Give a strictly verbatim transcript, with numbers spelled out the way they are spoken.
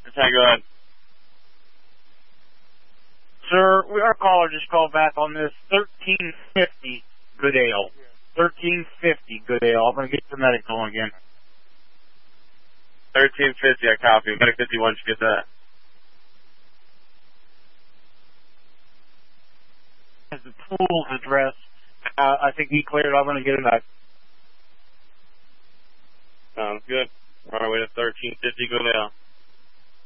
Hi, go ahead. Sir, we, our caller just called back on this thirteen fifty Good Ale. thirteen fifty Good Ale. I'm going to get the medic going again. thirteen fifty, I copy. Medic fifty-one, you get that? As the pool's address, uh, I think he cleared. I'm going to get it back. Sounds good. We're on our way to thirteen fifty Good Ale.